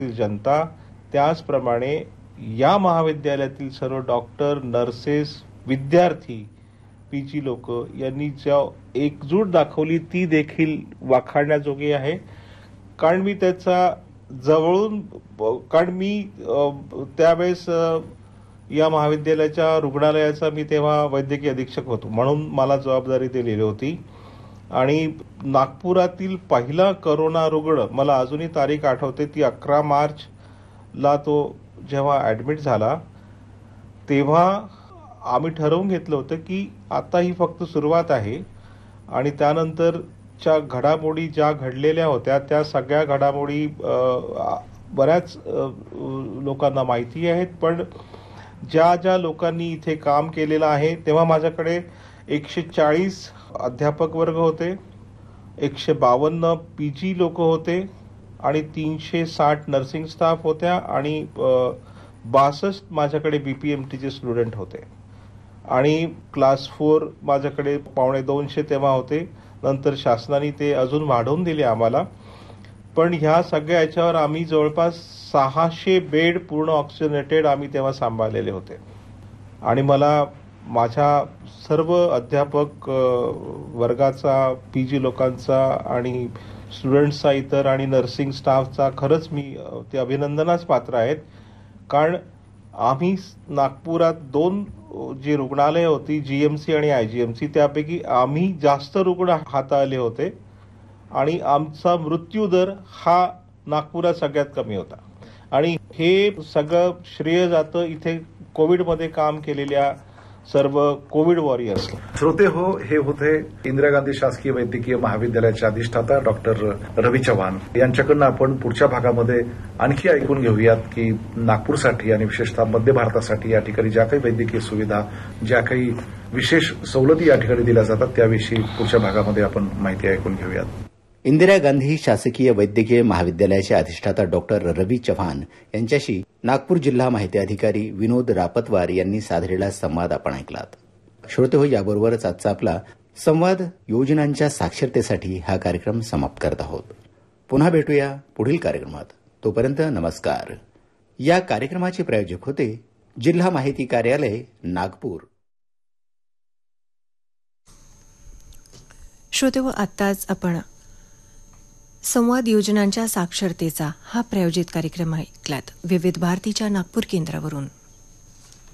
जनता, त्याचप्रमाणे या महाविद्यालयातील सर्व डॉक्टर, नर्सेस, विद्यार्थी, पीजी लोक यांनी ज्या एकजूट दाखवली ती देखील वाखाणण्याजोगी आहे. कारण मी त्याचा जवळून त्यावेळेस या महाविद्यालयाच्या रुग्णालयाचा मी तेव्हा वैद्यकीय अधीक्षक होतो, म्हणून मला जबाबदारी दिलेली होती. आणि नागपुरातील पहिला करोना रुग्ण, मला अजूनही तारीख आठवते, ती 11 मार्चला तो जेव्हा ॲडमिट झाला तेव्हा आम्ही ठरवून घेतलं होतं की आता ही फक्त सुरुवात आहे आणि त्यानंतरच्या घडामोडी ज्या घडलेल्या होत्या त्या सगळ्या घडामोडी बऱ्याच लोकांना माहिती आहेत. पण ज्या ज्या लोकांनी इथे काम केलेलं आहे तेव्हा माझ्याकडे 140 अध्यापक वर्ग होते, 152 पीजी लोक होते आणि 360 नर्सिंग स्टाफ होत्या आणि 62 माझ्याकडे बीपीएमटीचे स्टुडंट होते आणि क्लास 4 माझ्याकडे 150 तेव्हा होते. नंतर शासनाने ते अजून वाढवून दिले आम्हाला. पण ह्या सगळ्या याच्यावर आम्ही जवळपास 600 बेड पूर्ण ऑक्सिजनेटेड आम्ही तेव्हा सांभाळलेले होते. आणि मला माझ्या सर्व अध्यापक वर्गाचा, पीजी लोकांचा आणि स्टुडंट्सचा इतर आणि नर्सिंग स्टाफचा खरंच मी ते अभिनंदनास पात्र आहेत. कारण आम्ही नागपुरात 2 जी रुग्णालय होती, जीएमसी आणि आयजीएमसी, त्यापैकी आम्ही जास्त रुग्ण हाताळले होते आणि आमचा मृत्यूदर हा नागपुरात सगळ्यात कमी होता. आणि हे सगळं श्रेय जातं इथे कोविडमध्ये काम केलेल्या सर्व कोविड वॉरियर्स. श्रोते हो, हे होते इंदिरा गांधी शासकीय वैद्यकीय महाविद्यालयाचे अधिष्ठाता डॉक्टर रवी चव्हाण. यांच्याकडून आपण पुढच्या भागामध्ये आणखी ऐकून घेऊयात की नागपूरसाठी आणि विशेषतः मध्य भारतासाठी या ठिकाणी ज्या काही वैद्यकीय सुविधा, ज्या काही विशेष सवलती या ठिकाणी दिल्या जातात त्याविषयी पुढच्या भागामध्ये आपण माहिती ऐकून घेऊयात. इंदिरा गांधी शासकीय वैद्यकीय महाविद्यालयाचे अधिष्ठाता डॉक्टर रवी चव्हाण यांच्याशी नागपूर जिल्हा माहिती अधिकारी विनोद रापतवार यांनी साधलेला संवाद आपण ऐकलात. श्रोते हो, याबरोबरच आजचा आपला संवाद योजनांच्या साक्षरतेसाठी हा कार्यक्रम समाप्त करत आहोत. पुन्हा भेटूया पुढील कार्यक्रमात. तोपर्यंत नमस्कार. या कार्यक्रमाचे प्रायोजक होते जिल्हा माहिती कार्यालय नागपूर. श्रोते हो, आत्ताच आपण संवाद योजनांच्या साक्षरतेचा हा प्रायोजित कार्यक्रम ऐकलात विविध भारतीच्या नागपूर केंद्रावरून.